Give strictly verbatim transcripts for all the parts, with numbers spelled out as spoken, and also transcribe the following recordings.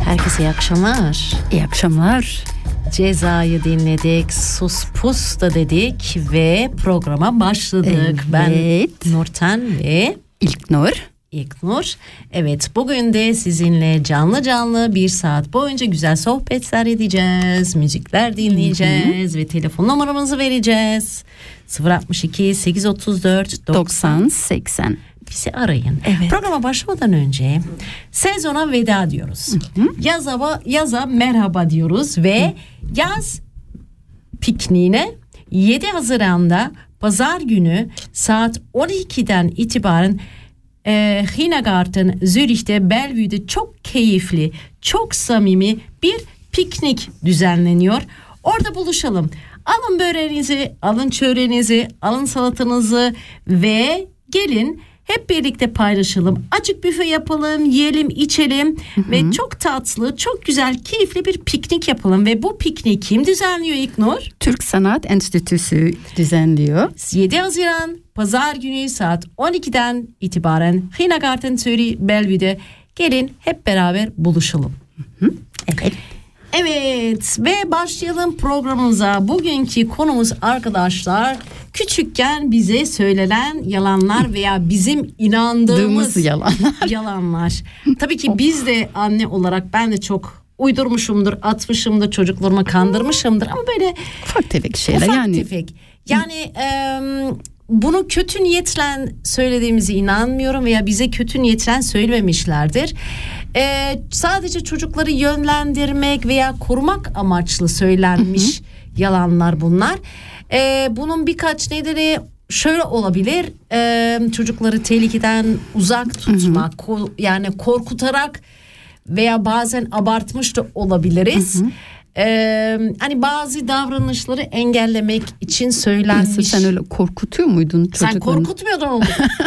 Herkese iyi akşamlar. İyi akşamlar. Ceza'yı dinledik, sus pus da dedik ve programa başladık. Evet. Ben Nurten ve İlknur. İlknur. Evet, bugün de sizinle canlı canlı bir saat boyunca güzel sohbetler edeceğiz. Müzikler dinleyeceğiz. Hı hı. Ve telefon numaramızı vereceğiz. sıfır altmış iki sekiz otuz dört doksan seksen. Bizi arayın. Evet. Programa başlamadan önce sezona veda diyoruz. Hı hı. Yaza, yaza merhaba diyoruz ve hı. yaz pikniğine yedi Haziran'da pazar günü saat on ikiden itibaren e, Hinagarten Zürih'te Bellevue'de çok keyifli, çok samimi bir piknik düzenleniyor. Orada buluşalım. Alın böreğinizi, alın çöreğinizi, alın salatanızı ve gelin hep birlikte paylaşalım. Açık büfe yapalım, yiyelim, içelim. Hı hı. Ve çok tatlı, çok güzel, keyifli bir piknik yapalım. Ve bu pikniği kim düzenliyor İlknur? Türk Sanat Enstitüsü düzenliyor. yedi Haziran Pazar günü saat on ikiden itibaren Hinagarten Zürih Bellevue'de gelin hep beraber buluşalım. Hı hı. Evet. Evet ve başlayalım programımıza. Bugünkü konumuz arkadaşlar küçükken bize söylenen yalanlar veya bizim inandığımız yalanlar. yalanlar. Tabii ki biz de anne olarak ben de çok uydurmuşumdur, atmışımdır, çocuklarımı kandırmışımdır ama böyle ufak tefek şeyler ufak yani. tefek. Yani e, bunu kötü niyetle söylediğimize inanmıyorum veya bize kötü niyetle söylememişlerdir. Ee, sadece çocukları yönlendirmek veya korumak amaçlı söylenmiş hı hı. yalanlar bunlar. Ee, bunun birkaç nedeni şöyle olabilir. Ee, çocukları tehlikeden uzak tutmak, hı hı. Ko- yani korkutarak veya bazen abartmış da olabiliriz. Hı hı. Ee, hani bazı davranışları engellemek için söylenmiş. Nasıl, sen öyle korkutuyor muydun çocuklarını? Sen korkutmuyordun onu.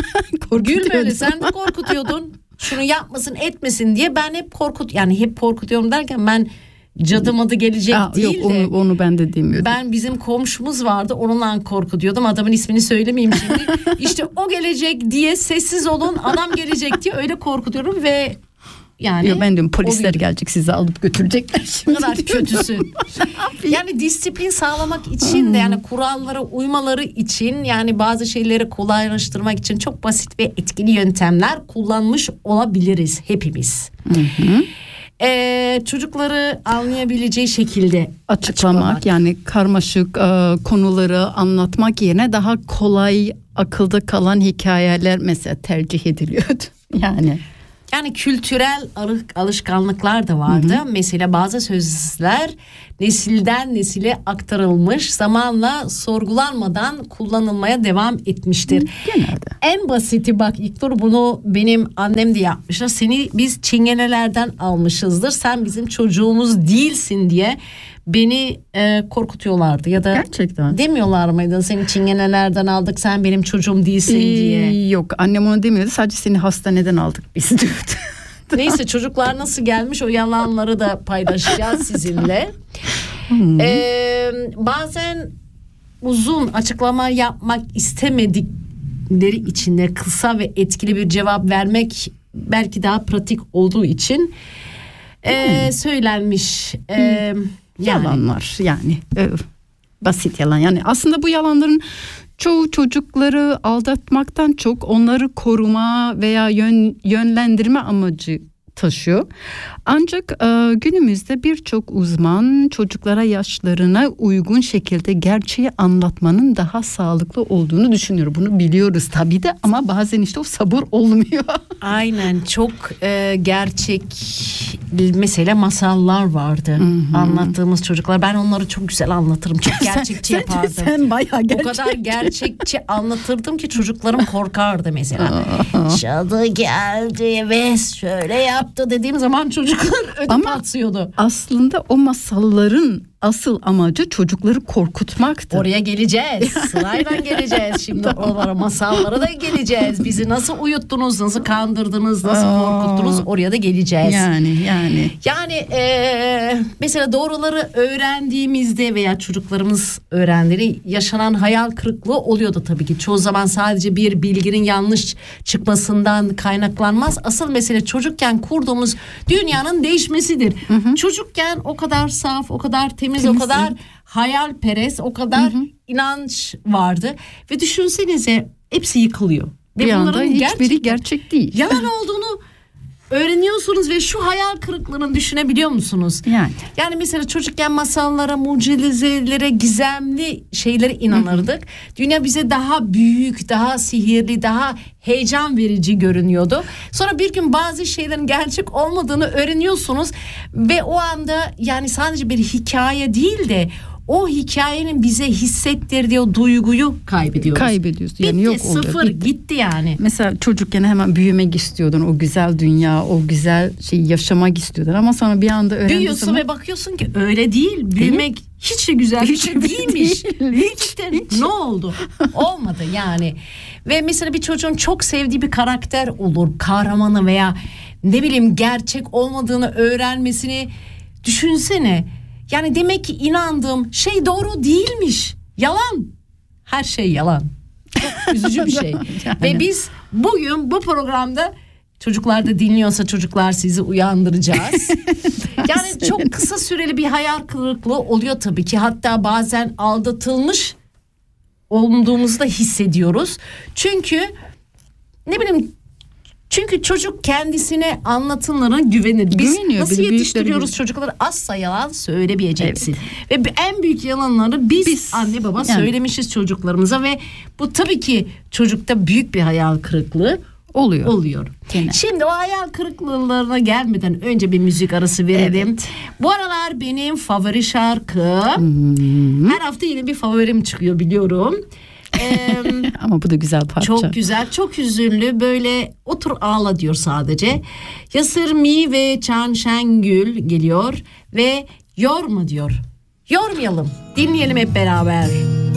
Gülme öyle, sen de korkutuyordun. Şunu yapmasın etmesin diye ben hep korkut yani hep korkutuyorum derken ben cadı madı gelecek Aa, değil yok, de. Onu, onu ben de demiyordum. Ben bizim komşumuz vardı onunla korkutuyordum, adamın ismini söylemeyeyim şimdi. İşte o gelecek diye sessiz olun, adam gelecek diye öyle korkutuyorum ve yani. Yo, ben diyorum polisler gelecek sizi alıp götürecekler şimdi. Ne kadar kötüsün. Yani disiplin sağlamak için de yani kurallara uymaları için yani bazı şeyleri kolaylaştırmak için çok basit ve etkili yöntemler kullanmış olabiliriz hepimiz. Hı hı. Ee, çocukları anlayabileceği şekilde açıklamak, açıklamak. Yani karmaşık e, konuları anlatmak yerine daha kolay akılda kalan hikayeler mesela tercih ediliyordu. Yani Yani kültürel alışkanlıklar da vardı. Hı hı. Mesela bazı sözler nesilden nesile aktarılmış, zamanla sorgulanmadan kullanılmaya devam etmiştir. Genelde. En basiti bak İlknur, bunu benim annem de yapmışlar. Seni biz çingenelerden almışızdır, sen bizim çocuğumuz değilsin diye beni e, korkutuyorlardı ya da gerçekten demiyorlar mıydı seni çingenelerden aldık sen benim çocuğum değilsin ee, diye. Yok, annem onu demiyordu, sadece seni hastaneden aldık biz diyordu. Neyse, çocuklar nasıl gelmiş o yalanları da paylaşacağız sizinle. Hmm. Ee, bazen uzun açıklama yapmak istemedikleri için de kısa ve etkili bir cevap vermek belki daha pratik olduğu için e, hmm. söylenmiş. E, hmm. Yani. Yalanlar yani e, basit yalan, yani aslında bu yalanların çoğu çocukları aldatmaktan çok onları koruma veya yön, yönlendirme amacı taşıyor. Ancak e, günümüzde birçok uzman çocuklara yaşlarına uygun şekilde gerçeği anlatmanın daha sağlıklı olduğunu düşünüyor. Bunu biliyoruz tabii de ama bazen işte o sabır olmuyor. Aynen, çok e, gerçek mesela masallar vardı. Hı-hı. Anlattığımız çocuklar, ben onları çok güzel anlatırım. Çok gerçekçi sen, yapardım. Sen, sen bayağı gerçekçi. O kadar gerçekçi anlatırdım ki çocuklarım korkardı mesela. Şadı geldi ve şöyle yaptı dediğim zaman çocuklar ödü patlıyordu. Aslında o masalların asıl amacı çocukları korkutmaktır. Oraya geleceğiz. Sırayla geleceğiz. Şimdi oralara, masallara da geleceğiz. Bizi nasıl uyuttunuz, nasıl kandırdınız, nasıl Aa, korkuttunuz, oraya da geleceğiz. Yani yani. Yani e, mesela doğruları öğrendiğimizde veya çocuklarımız öğrendiğinde yaşanan hayal kırıklığı oluyordu tabii ki. Çoğu zaman sadece bir bilginin yanlış çıkmasından kaynaklanmaz. Asıl mesele çocukken kurduğumuz dünyanın değişmesidir. Hı hı. Çocukken o kadar saf, o kadar temiz, temiz o kadar evet. hayalperest, o kadar hı hı. inanç vardı. Ve düşünsenize hepsi yıkılıyor. Bir ve anda hiçbiri gerçek değil. Yalan olduğunu öğreniyorsunuz ve şu hayal kırıklığını düşünebiliyor musunuz? Yani. Yani mesela çocukken masallara, mucizelere, gizemli şeylere inanırdık. Hı hı. Dünya bize daha büyük, daha sihirli, daha heyecan verici görünüyordu. Sonra bir gün bazı şeylerin gerçek olmadığını öğreniyorsunuz ve o anda yani sadece bir hikaye değil de o hikayenin bize hissettirdiği o duyguyu kaybediyoruz. Kaybediyoruz. Yani bitti, yok oluyor. Sıfır bitti. gitti yani. Mesela çocukken hemen büyümek istiyordun. O güzel dünya, o güzel şeyi yaşamak istiyordun. Ama sonra bir anda öğrendiğin büyüyorsun zaman... ve bakıyorsun ki öyle değil. Büyümek değil. Hiç de güzel bir şey değilmiş. Hiç de hiç. Ne oldu? Olmadı yani. Ve mesela bir çocuğun çok sevdiği bir karakter olur. Kahramanı veya ne bileyim gerçek olmadığını öğrenmesini düşünsene. Yani demek ki inandığım şey doğru değilmiş. Yalan. Her şey yalan. Çok üzücü bir şey. Yani. Ve biz bugün bu programda çocuklar da dinliyorsa çocuklar sizi uyandıracağız. Yani çok kısa süreli bir hayal kırıklığı oluyor tabii ki. Hatta bazen aldatılmış olduğumuzu da hissediyoruz. Çünkü ne bileyim Çünkü çocuk kendisine anlatılanlara güvenir. Biz Güveniyor, nasıl yetiştiriyoruz gibi. Çocukları? Asla yalan söylemeyeceksin. Evet. Ve en büyük yalanları biz, biz anne baba yani. söylemişiz çocuklarımıza ve bu tabii ki çocukta büyük bir hayal kırıklığı oluyor. oluyor. Şimdi o hayal kırıklıklarına gelmeden önce bir müzik arası verelim. Evet. Bu aralar benim favori şarkım. Hmm. Her hafta yine bir favorim çıkıyor biliyorum. ee, Ama bu da güzel parça. Çok güzel, çok hüzünlü, böyle otur ağla diyor sadece. Yasir Mi ve Can Şengül geliyor ve yorma diyor. Yormayalım, dinleyelim hep beraber.